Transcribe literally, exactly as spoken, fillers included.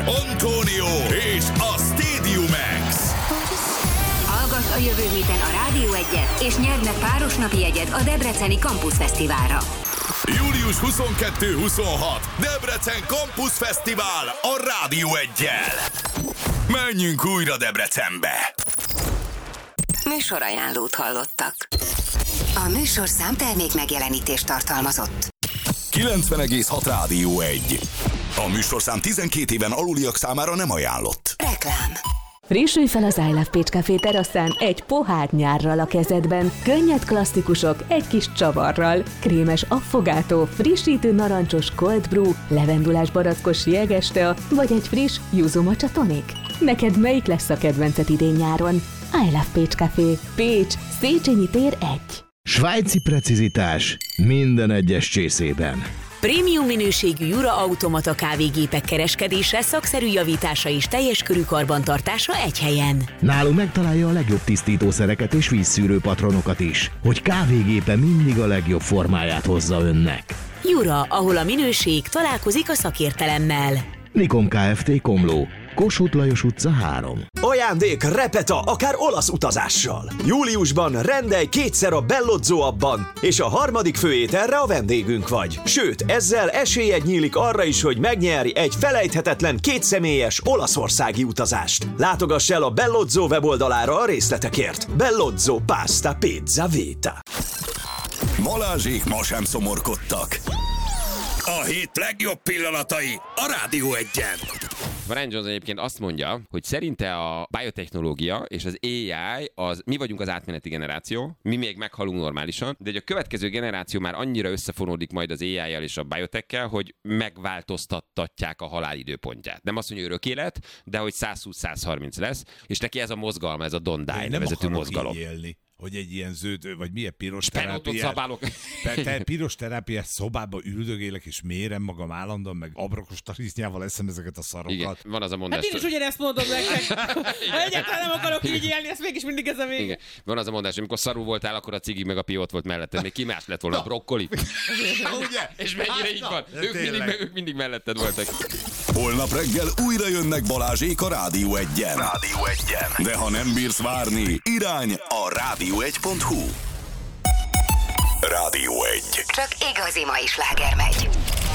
Antonio és a Stadium X. Hallgass a jövő héten a Rádió egyet, és nyerd meg páros napi jegyet a Debreceni Campus Fesztiválra. július huszonkettő-huszonhat Debrecen Campus Fesztivál a Rádió egyel. Menjünk újra Debrecenbe. Műsorajánlót hallottak. A műsorszám termék megjelenítést tartalmazott. kilencven egész hat Rádió egy. A műsorszám tizenkét éven aluliak számára nem ajánlott. Reklám. Frissülj fel az I Love Pécs Café teraszán egy pohár nyárral a kezedben, könnyed klasszikusok egy kis csavarral, krémes affogátó, frissítő narancsos cold brew, levendulás barackos jegeste, vagy egy friss yuzu matcha tonic. Neked melyik lesz a kedvenced idén nyáron? I Love Pécs Café. Pécs, Széchenyi tér egy. Svájci precizitás minden egyes csészében. Prémium minőségű Jura automata kávégépek kereskedése, szakszerű javítása és teljes körű karbantartása egy helyen. Nálunk megtalálja a legjobb tisztítószereket és vízszűrő patronokat is, hogy kávégépe mindig a legjobb formáját hozza önnek. Jura, ahol a minőség találkozik a szakértelemmel. Nikom Kft. Komló, Kossuth Lajos utca három. Ajándék Repeta, akár olasz utazással. Júliusban rendelj kétszer a Bellozzo appban, és a harmadik főételre a vendégünk vagy. Sőt, ezzel esélyed nyílik arra is, hogy megnyerj egy felejthetetlen kétszemélyes olaszországi utazást. Látogass el a Bellozzo weboldalára a részletekért. Bellozzo Pasta Pizza Vita. Balázsék ma sem szomorkodtak. A hét legjobb pillanatai a Rádió egyen. Brian Jones egyébként azt mondja, hogy szerinte a biotechnológia és az á i, az, mi vagyunk az átmeneti generáció, mi még meghalunk normálisan, de hogy a következő generáció már annyira összefonódik majd az á i-jal és a biotech-kel, hogy megváltoztattatják a halál időpontját. Nem azt mondja, örök élet, de hogy százhúsz-százharminc lesz, és neki ez a mozgalma, ez a Don't Die nevezetű mozgalom. Hogy egy ilyen zöld, vagy milyen piros terápiás... szabálok. Te, te piros terápiás szobába üldögélek, és mérem magam állandóan, meg abrokos tariznyával eszem ezeket a szarokat. Igen, van az a mondás... Hát én is ugyanezt mondom nektek. Ha egyáltalán nem akarok így élni, ezt mégis mindig ez a még. Igen. Van az a mondás, amikor szarul voltál, akkor a cigi meg a piót volt melletted. Még ki más lett volna? A brokkoli? Ugye? És mennyire így van? Ők mindig, ők mindig melletted voltak. Holnap reggel újra jönnek Balázsék a Rádió egyen. Rádió egyen. De ha nem bírsz várni, irány a rádió egy pont hu. Rádió egy. Csak igazi mai sláger megy.